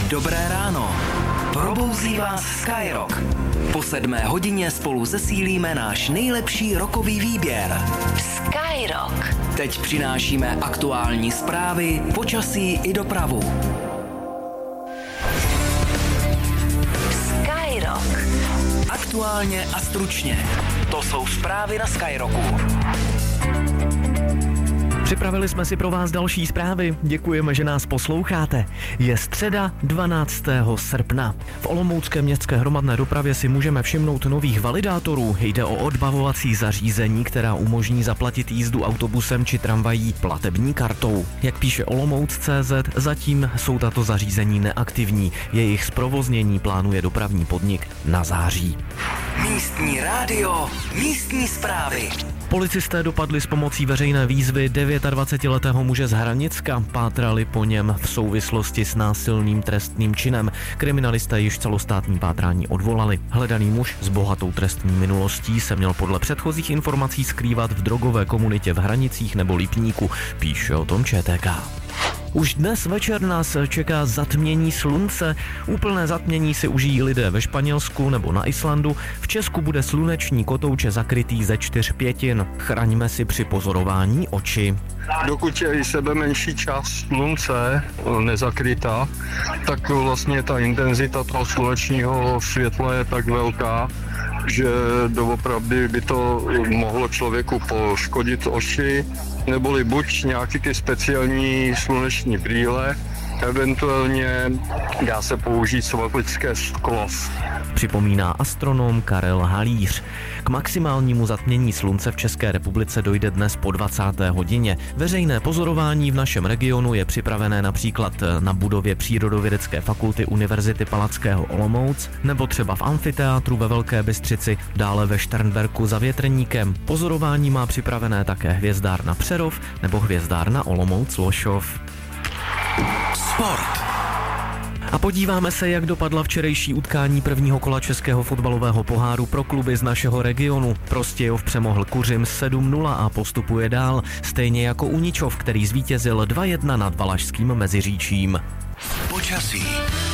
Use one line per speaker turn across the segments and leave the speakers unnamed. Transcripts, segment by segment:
Dobré ráno. Probouzí vás Skyrock. Po 7 hodině spolu zesílíme náš nejlepší rockový výběr. Skyrock. Teď přinášíme aktuální zprávy, počasí i dopravu. Skyrock. Aktuálně a stručně. To jsou zprávy na Skyrocku.
Připravili jsme si pro vás další zprávy. Děkujeme, že nás posloucháte. Je středa 12. srpna. V olomoucké městské hromadné dopravě si můžeme všimnout nových validátorů. Jde o odbavovací zařízení, která umožní zaplatit jízdu autobusem či tramvají platební kartou. Jak píše Olomouc.cz, zatím jsou tato zařízení neaktivní. Jejich zprovoznění plánuje dopravní podnik na září.
Místní rádio, místní zprávy.
Policisté dopadli s pomocí veřejné výzvy 29letého muže z Hranicka. Pátrali po něm v souvislosti s násilným trestným činem. Kriminalisté již celostátní pátrání odvolali. Hledaný muž s bohatou trestní minulostí se měl podle předchozích informací skrývat v drogové komunitě v Hranicích nebo Lipníku, píše o tom ČTK. Už dnes večer nás čeká zatmění slunce. Úplné zatmění si užijí lidé ve Španělsku nebo na Islandu. V Česku bude sluneční kotouče zakrytý ze 4/5. Chraňme si při pozorování oči.
Dokud je i sebe menší část slunce nezakrytá, tak vlastně ta intenzita toho slunečního světla je tak velká, že doopravdy by to mohlo člověku poškodit oči, neboli buď nějaký ty speciální sluneční brýle, eventuálně dá se použít svatlické sklo.
Připomíná astronom Karel Halíř. K maximálnímu zatmění slunce v České republice dojde dnes po 20. hodině. Veřejné pozorování v našem regionu je připravené například na budově Přírodovědecké fakulty Univerzity Palackého Olomouc nebo třeba v amfiteátru ve Velké Bystřici, dále ve Šternberku za Větrníkem. Pozorování má připravené také Hvězdárna Přerov nebo Hvězdárna Olomouc-Lošov.
Sport.
A podíváme se, jak dopadla včerejší utkání prvního kola českého fotbalového poháru pro kluby z našeho regionu. Prostějov přemohl Kuřim 7-0 a postupuje dál, stejně jako Uničov, který zvítězil 2-1 nad Valašským Meziříčím.
Počasí.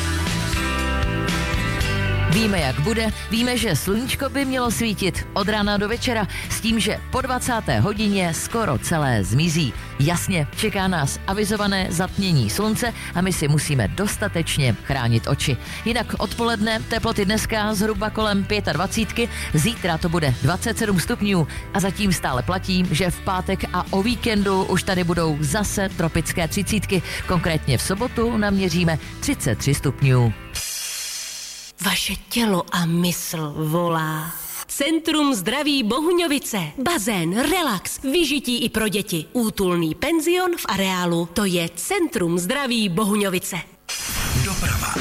Víme, jak bude, víme, že sluníčko by mělo svítit od rána do večera s tím, že po 20. hodině skoro celé zmizí. Jasně, čeká nás avizované zatmění slunce a my si musíme dostatečně chránit oči. Jinak odpoledne teploty dneska zhruba kolem 25, zítra to bude 27 stupňů a zatím stále platí, že v pátek a o víkendu už tady budou zase tropické 30, konkrétně v sobotu naměříme 33 stupňů.
Vaše tělo a mysl volá. Centrum zdraví Bohuňovice. Bazén, relax, vyžití i pro děti. Útulný penzion v areálu. To je Centrum zdraví Bohuňovice.
Doprava.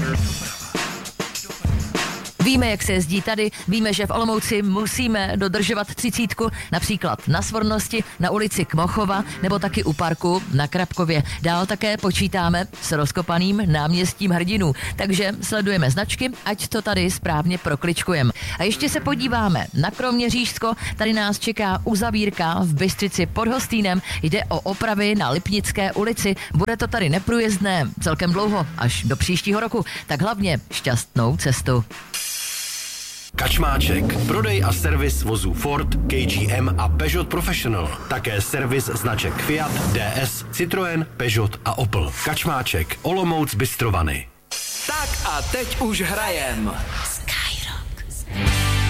Víme, jak se jezdí tady, víme, že v Olomouci musíme dodržovat 30, například na Svornosti, na ulici Kmochova nebo taky u parku na Krabkově. Dál také počítáme s rozkopaným náměstím Hrdinů, takže sledujeme značky, ať to tady správně prokličkujeme. A ještě se podíváme na Kroměřížsko, tady nás čeká uzavírka v Bystřici pod Hostýnem, jde o opravy na Lipnické ulici, bude to tady neprůjezdné celkem dlouho, až do příštího roku, tak hlavně šťastnou cestu.
Kačmáček. Prodej a servis vozů Ford, KGM a Peugeot Professional. Také servis značek Fiat, DS, Citroën, Peugeot a Opel. Kačmáček. Olomouc Bystrovany.
Tak a teď už hrajem.